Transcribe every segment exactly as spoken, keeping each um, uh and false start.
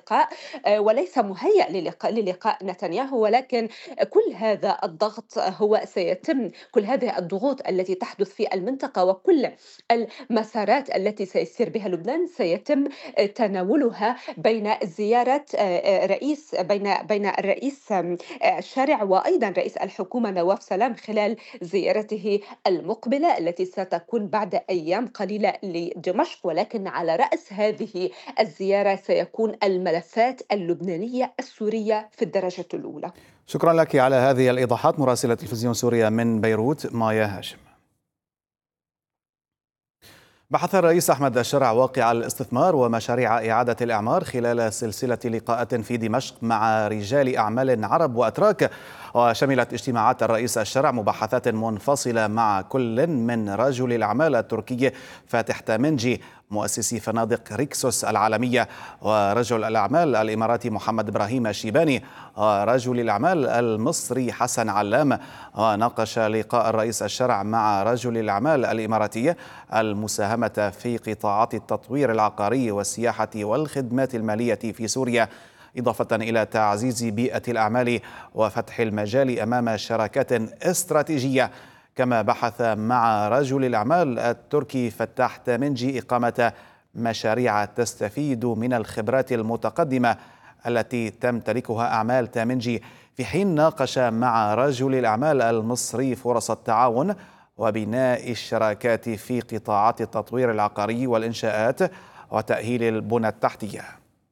اللقاء آه، وليس مهيأ للقاء للقاء نتنياهو، ولكن كل هذا الضغط هو سيتم، كل هذه الضغوط التي تحدث في المنطقة وكل المسارات التي سيسير بها لبنان سيتم تناولها بين زيارة آه، رئيس بين بين الرئيس آم، آه، الشارع وأيضا رئيس الحكومة نواف سلام خلال زيارته المقبلة التي ستكون بعد أيام قليلة لدمشق. ولكن على رأس هذه الزيارة سيكون الملفات اللبنانية السورية في الدرجة الأولى. شكرا لك على هذه الإيضاحات، مراسلة تلفزيون سوريا من بيروت مايا هاشم. بحث الرئيس أحمد الشرع واقع الاستثمار ومشاريع إعادة الإعمار خلال سلسلة لقاءات في دمشق مع رجال أعمال عرب وأتراك، وشملت اجتماعات الرئيس الشرع مباحثات منفصلة مع كل من رجل الأعمال التركي فاتح تامنجي مؤسسي فنادق ريكسوس العالمية، ورجل الأعمال الإماراتي محمد إبراهيم الشيباني، ورجل الأعمال المصري حسن علام. وناقش لقاء الرئيس الشرع مع رجل الأعمال الإماراتي المساهمة في قطاعات التطوير العقاري والسياحة والخدمات المالية في سوريا، إضافة إلى تعزيز بيئة الأعمال وفتح المجال أمام شراكات استراتيجية. كما بحث مع رجل الأعمال التركي فتاح تامنجي إقامة مشاريع تستفيد من الخبرات المتقدمة التي تمتلكها أعمال تامنجي، في حين ناقش مع رجل الأعمال المصري فرص التعاون وبناء الشراكات في قطاعات التطوير العقاري والإنشاءات وتأهيل البنى التحتية.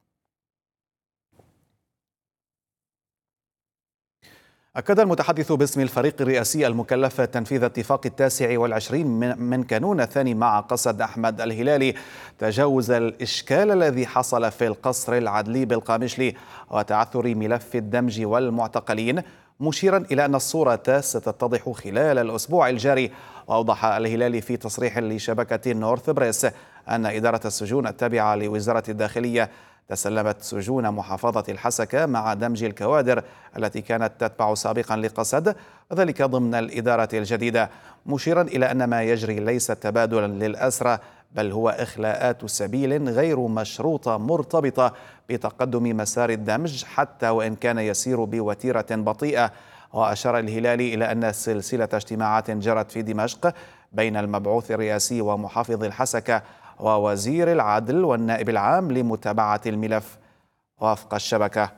أكد المتحدث باسم الفريق الرئاسي المكلف تنفيذ اتفاق التاسع والعشرين من كانون الثاني مع قصد أحمد الهلالي تجاوز الإشكال الذي حصل في القصر العدلي بالقامشلي وتعثر ملف الدمج والمعتقلين، مشيرا إلى أن الصورة ستتضح خلال الأسبوع الجاري. وأوضح الهلالي في تصريح لشبكة نورث بريس أن إدارة السجون التابعة لوزارة الداخلية تسلمت سجون محافظة الحسكة مع دمج الكوادر التي كانت تتبع سابقا لقصد، وذلك ضمن الإدارة الجديدة، مشيرا إلى أن ما يجري ليس تبادلا للأسرى بل هو إخلاءات سبيل غير مشروطة مرتبطة بتقدم مسار الدمج حتى وإن كان يسير بوتيرة بطيئة. وأشار الهلالي إلى أن سلسلة اجتماعات جرت في دمشق بين المبعوث الرئاسي ومحافظ الحسكة ووزير العدل والنائب العام لمتابعة الملف وفق الشبكة.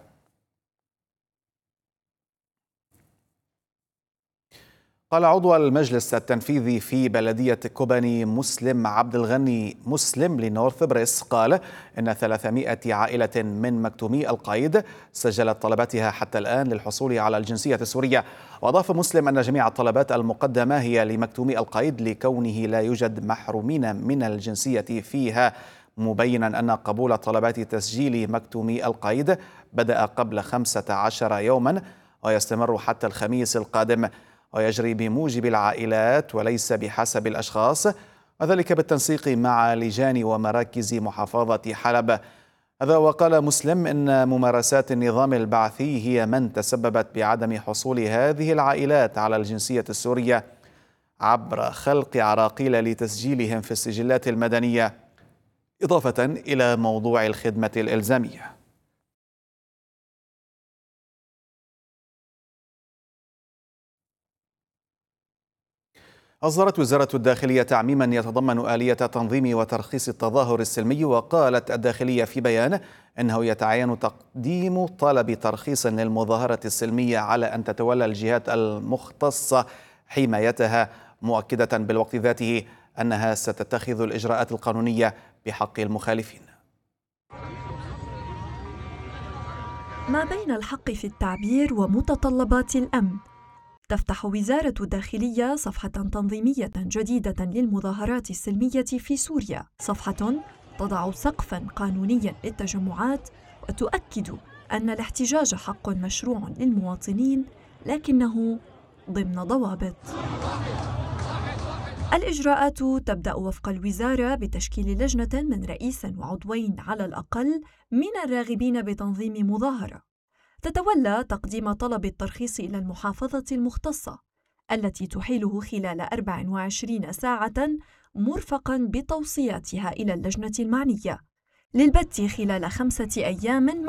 قال عضو المجلس التنفيذي في بلدية كوباني مسلم عبد الغني مسلم لنورث بريس قال إن ثلاثمائة عائلة من مكتومي القيد سجلت طلباتها حتى الآن للحصول على الجنسية السورية. وأضاف مسلم أن جميع الطلبات المقدمة هي لمكتومي القيد لكونه لا يوجد محرومين من الجنسية فيها، مبينا أن قبول طلبات تسجيل مكتومي القيد بدأ قبل خمسة عشر يوما ويستمر حتى الخميس القادم، ويجري بموجب العائلات وليس بحسب الأشخاص، وذلك بالتنسيق مع لجان ومراكز محافظة حلب. هذا وقال مسلم إن ممارسات النظام البعثي هي من تسببت بعدم حصول هذه العائلات على الجنسية السورية عبر خلق عراقيل لتسجيلهم في السجلات المدنية، إضافة إلى موضوع الخدمة الإلزامية. أصدرت وزارة الداخلية تعميما يتضمن آلية تنظيم وترخيص التظاهر السلمي، وقالت الداخلية في بيان إنه يتعين تقديم طلب ترخيص للمظاهرة السلمية على أن تتولى الجهات المختصة حمايتها، مؤكدة بالوقت ذاته أنها ستتخذ الإجراءات القانونية بحق المخالفين. ما بين الحق في التعبير ومتطلبات الأمن، تفتح وزارة الداخلية صفحة تنظيمية جديدة للمظاهرات السلمية في سوريا، صفحة تضع سقفاً قانونياً للتجمعات وتؤكد أن الاحتجاج حق مشروع للمواطنين لكنه ضمن ضوابط. الإجراءات تبدأ وفق الوزارة بتشكيل لجنة من رئيس وعضوين على الأقل من الراغبين بتنظيم مظاهرة، تتولى تقديم طلب الترخيص إلى المحافظة المختصة التي تحيله خلال أربع وعشرين ساعة مرفقاً بتوصياتها إلى اللجنة المعنية للبت خلال خمسة أيام